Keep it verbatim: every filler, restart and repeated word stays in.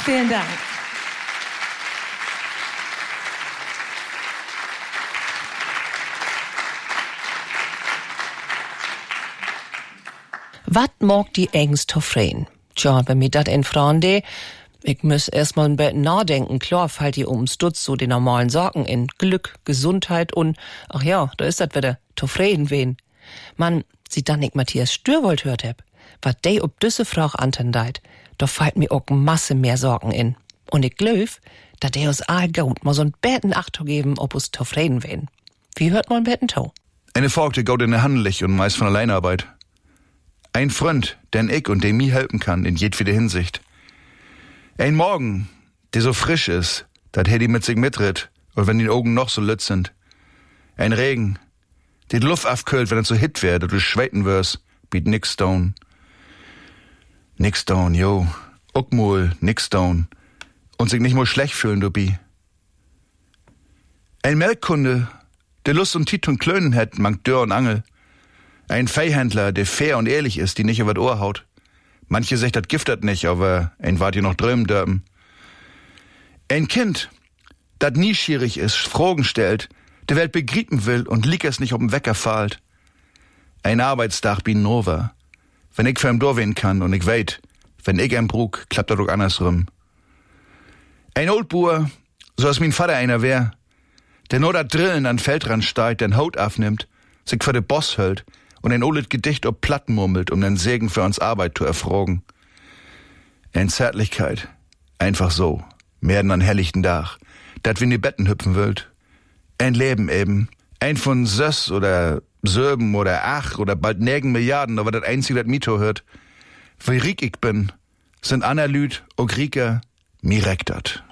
Vielen Dank. Wat mag die Ängst tofrein? Tja, wenn mir dat in Frande, ich muss erst mal ein bisschen nachdenken. Klar, fällt die ums Dutz so die normalen Sorgen in Glück, Gesundheit und, ach ja, da ist dat wieder tofrein wen. Man, sieht dann nicht Matthias Stürwold hört hab, wat de ob düsse Frau antendeit, da fällt mir auch Masse mehr Sorgen in. Und ich glaub, da de uns all gut mal so ein Betten Achtung geben, ob us tofrein wen. Wie hört man Betten to? Eine Frau, die geht in der Handelig und meist von Alleinarbeit. Ein Freund, den ich und dem mir helfen kann, in jedwede Hinsicht. Ein Morgen, der so frisch ist, dat hätt die mit sich mitritt, und wenn die Augen noch so lütt sind. Ein Regen, der die Luft aufkühlt, wenn es so hit wär, dat du schweiten wirst, biet nix down. Nix down, jo. Uckmol, nix down. Und sich nicht mal schlecht fühlen, du bi. Ein Melkkunde, der Lust und Tit und Klönen hätt, mangt Dörr und Angel. Ein Viehhändler, der fair und ehrlich ist, die nicht über das Ohr haut. Manche sagt, das giftet nicht, aber ein wart ihr noch drüben dürben. Ein Kind, das nieschierig ist, Fragen stellt, der Welt begrieben will und liegt es nicht auf dem Wecker fahlt. Ein Arbeitstag bin Nova. Wenn ich für ihm durchwehen kann und ich weet, wenn ich ihm brug, klappt er doch andersrum. Ein Oldbuhr, so als mein Vater einer wär, der nur da Drillen an Feldrand steigt, den Haut aufnimmt, sich für den Boss hält und ein olet Gedicht ob Platten murmelt, um den Segen für uns Arbeit zu erfragen. Ein Zärtlichkeit, einfach so, mehr denn an helllichten Dach, dat wir in die Betten hüpfen wollt. Ein Leben eben, ein von Söss oder Söben oder Ach oder bald nägen Milliarden, aber das einzige, das Mito hört. Wie riek ich bin, sind Analyt und Grieker, mir reckt dat.